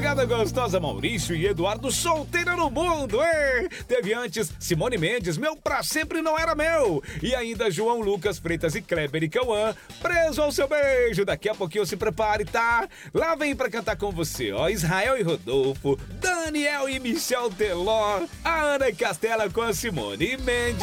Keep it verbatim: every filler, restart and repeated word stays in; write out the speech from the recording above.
Mulherada gostosa, Maurício e Eduardo solteiro no mundo, hein? Teve antes Simone Mendes, Meu Pra Sempre Não Era Meu. E ainda João Lucas, Freitas e Kleber e Cauã, Preso ao Seu Beijo. Daqui a pouquinho se prepare, tá? Lá vem pra cantar com você, ó, Israel e Rodolfo, Daniel e Michel Teló, a Ana Castela com a Simone Mendes.